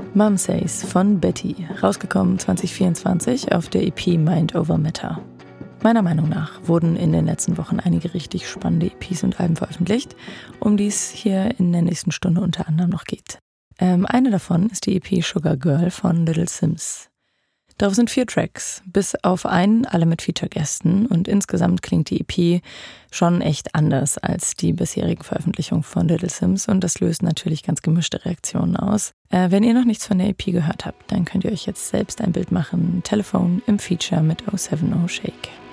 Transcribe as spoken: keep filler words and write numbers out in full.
Mom Says von Betty, rausgekommen zwanzig vierundzwanzig auf der E P Mind Over Matter. Meiner Meinung nach wurden in den letzten Wochen einige richtig spannende E Ps und Alben veröffentlicht, um die es hier in der nächsten Stunde unter anderem noch geht. Ähm, eine davon ist die E P Sugar Girl von Little Simz. Darauf sind vier Tracks, bis auf einen alle mit Feature-Gästen, und insgesamt klingt die E P schon echt anders als die bisherigen Veröffentlichungen von Little Simz, und das löst natürlich ganz gemischte Reaktionen aus. Äh, wenn ihr noch nichts von der E P gehört habt, dann könnt ihr euch jetzt selbst ein Bild machen. Telefon im Feature mit oh seven oh Shake.